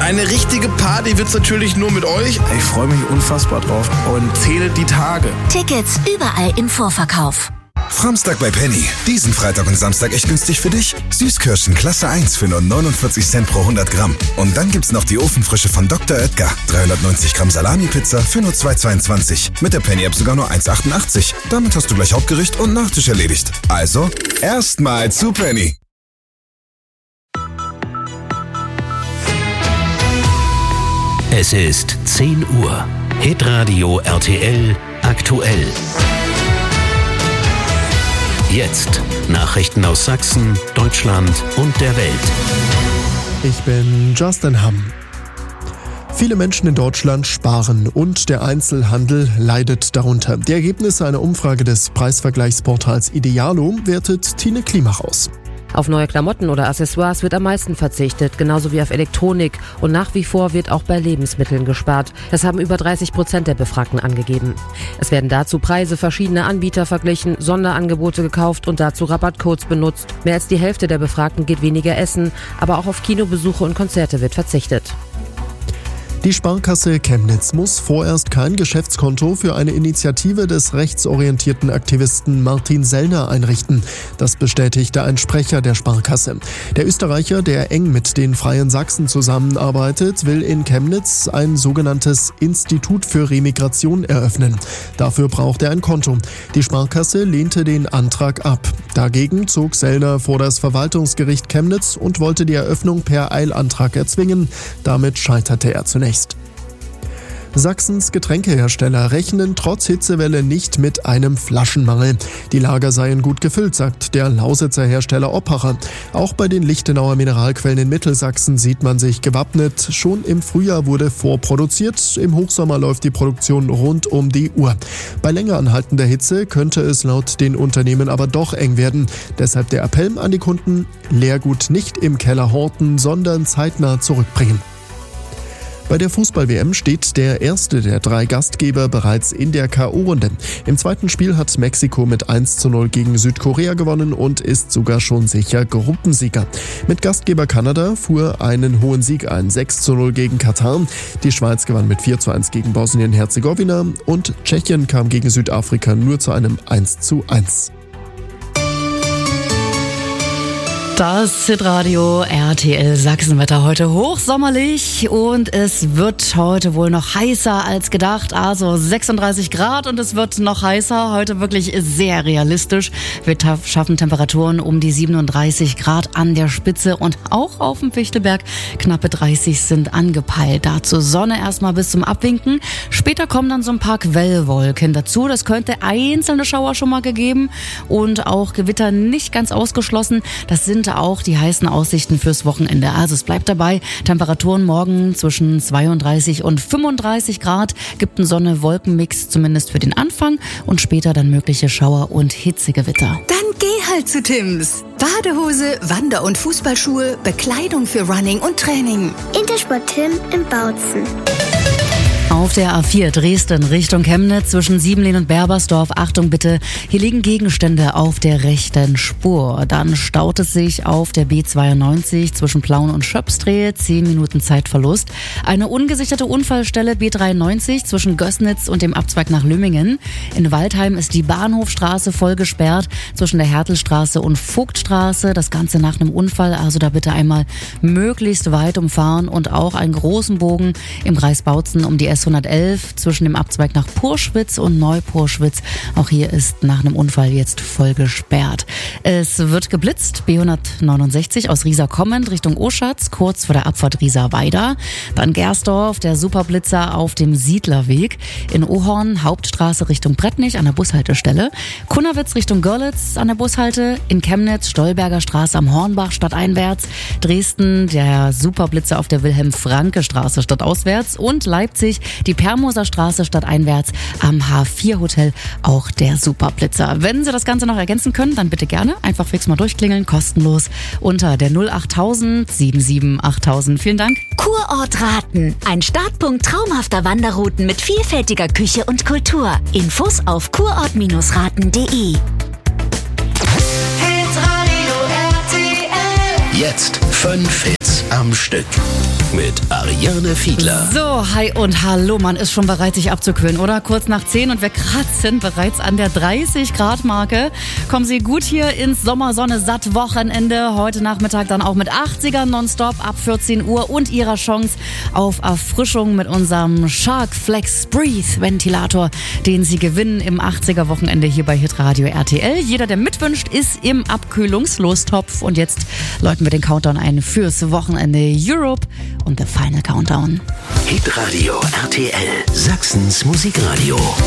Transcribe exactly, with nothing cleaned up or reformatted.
Eine richtige Party wird's natürlich nur mit euch. Ich freue mich unfassbar drauf und zähle die Tage. Tickets überall im Vorverkauf. Framstag bei Penny. Diesen Freitag und Samstag echt günstig für dich. Süßkirschen Klasse eins für nur neunundvierzig Cent pro hundert Gramm. Und dann gibt's noch die Ofenfrische von Doktor Oetker. dreihundertneunzig Gramm Salami-Pizza für nur zwei Euro zweiundzwanzig. Mit der Penny-App sogar nur eins Euro achtundachtzig. Damit hast du gleich Hauptgericht und Nachtisch erledigt. Also, erstmal zu Penny. Es ist zehn Uhr. Hitradio R T L aktuell. Jetzt Nachrichten aus Sachsen, Deutschland und der Welt. Ich bin Justin Hamm. Viele Menschen in Deutschland sparen und der Einzelhandel leidet darunter. Die Ergebnisse einer Umfrage des Preisvergleichsportals Idealo wertet Tine Klimach aus. Auf neue Klamotten oder Accessoires wird am meisten verzichtet, genauso wie auf Elektronik. Und nach wie vor wird auch bei Lebensmitteln gespart. Das haben über dreißig Prozent der Befragten angegeben. Es werden dazu Preise verschiedener Anbieter verglichen, Sonderangebote gekauft und dazu Rabattcodes benutzt. Mehr als die Hälfte der Befragten geht weniger essen, aber auch auf Kinobesuche und Konzerte wird verzichtet. Die Sparkasse Chemnitz muss vorerst kein Geschäftskonto für eine Initiative des rechtsorientierten Aktivisten Martin Sellner einrichten. Das bestätigte ein Sprecher der Sparkasse. Der Österreicher, der eng mit den Freien Sachsen zusammenarbeitet, will in Chemnitz ein sogenanntes Institut für Remigration eröffnen. Dafür braucht er ein Konto. Die Sparkasse lehnte den Antrag ab. Dagegen zog Sellner vor das Verwaltungsgericht Chemnitz und wollte die Eröffnung per Eilantrag erzwingen. Damit scheiterte er zunächst. Sachsens Getränkehersteller rechnen trotz Hitzewelle nicht mit einem Flaschenmangel. Die Lager seien gut gefüllt, sagt der Lausitzer Hersteller Oppacher. Auch bei den Lichtenauer Mineralquellen in Mittelsachsen sieht man sich gewappnet. Schon im Frühjahr wurde vorproduziert. Im Hochsommer läuft die Produktion rund um die Uhr. Bei länger anhaltender Hitze könnte es laut den Unternehmen aber doch eng werden. Deshalb der Appell an die Kunden: Leergut nicht im Keller horten, sondern zeitnah zurückbringen. Bei der Fußball-W M steht der erste der drei Gastgeber bereits in der K O-Runde. Im zweiten Spiel hat Mexiko mit eins zu null gegen Südkorea gewonnen und ist sogar schon sicher Gruppensieger. Mit Gastgeber Kanada fuhr einen hohen Sieg ein, sechs zu null gegen Katar. Die Schweiz gewann mit vier zu eins gegen Bosnien-Herzegowina und Tschechien kam gegen Südafrika nur zu einem eins zu eins. Das Hitradio R T L Sachsenwetter heute hochsommerlich und es wird heute wohl noch heißer als gedacht, also sechsunddreißig Grad und es wird noch heißer, heute wirklich sehr realistisch. Wir schaffen Temperaturen um die siebenunddreißig Grad an der Spitze und auch auf dem Fichtelberg knappe dreißig sind angepeilt. Dazu Sonne erstmal bis zum Abwinken, später kommen dann so ein paar Quellwolken dazu, das könnte einzelne Schauer schon mal gegeben und auch Gewitter nicht ganz ausgeschlossen, das sind auch die heißen Aussichten fürs Wochenende. Also es bleibt dabei, Temperaturen morgen zwischen zweiunddreißig und fünfunddreißig Grad, gibt einen Sonne-Wolken-Mix zumindest für den Anfang und später dann mögliche Schauer und Hitzegewitter. Dann geh halt zu Timms. Badehose, Wander- und Fußballschuhe, Bekleidung für Running und Training. Intersport Tim in Bautzen. Auf der A vier Dresden Richtung Chemnitz zwischen Siebenlehn und Berbersdorf. Achtung bitte, hier liegen Gegenstände auf der rechten Spur. Dann staut es sich auf der B zweiundneunzig zwischen Plauen und Schöpsdrehe. zehn Minuten Zeitverlust. Eine ungesicherte Unfallstelle B dreiundneunzig zwischen Gößnitz und dem Abzweig nach Lümmingen. In Waldheim ist die Bahnhofstraße voll gesperrt zwischen der Hertelstraße und Vogtstraße. Das Ganze nach einem Unfall, also da bitte einmal möglichst weit umfahren und auch einen großen Bogen im Kreis Bautzen um die S hundertelf zwischen dem Abzweig nach Purschwitz und Neupurschwitz. Auch hier ist nach einem Unfall jetzt voll gesperrt. Es wird geblitzt, B hundertneunundsechzig aus Riesa kommend Richtung Oschatz, kurz vor der Abfahrt Riesa-Weida. Dann Gersdorf, der Superblitzer auf dem Siedlerweg. In Ohorn, Hauptstraße Richtung Brettnich an der Bushaltestelle. Kunnerwitz Richtung Görlitz an der Bushalte. In Chemnitz, Stolberger Straße am Hornbach stadteinwärts. Dresden, der Superblitzer auf der Wilhelm-Franke-Straße stadtauswärts. Und Leipzig, die Permoser Straße stadteinwärts am H vier Hotel, auch der Superblitzer. Wenn Sie das Ganze noch ergänzen können, dann bitte gerne einfach fix mal durchklingeln, kostenlos unter der null achttausend siebenundsiebzig achttausend. Vielen Dank. Kurort Raten, ein Startpunkt traumhafter Wanderrouten mit vielfältiger Küche und Kultur. Infos auf kurort Raten punkt de. Jetzt fünf Hits am Stück. mit Ariane Fiedler. So, hi und hallo, man ist schon bereit, sich abzukühlen, oder? Kurz nach zehn und wir kratzen bereits an der dreißig Grad Marke. Kommen Sie gut hier ins Sommersonne-Satt-Wochenende. Heute Nachmittag dann auch mit achtziger nonstop ab vierzehn Uhr und Ihrer Chance auf Erfrischung mit unserem Shark Flex Breathe Ventilator, den Sie gewinnen im achtziger Wochenende hier bei Hitradio R T L. Jeder, der mitwünscht, ist im Abkühlungslostopf. Und jetzt läuten wir den Countdown ein fürs Wochenende Europe und The Final Countdown. Hitradio R T L, Sachsens Musikradio.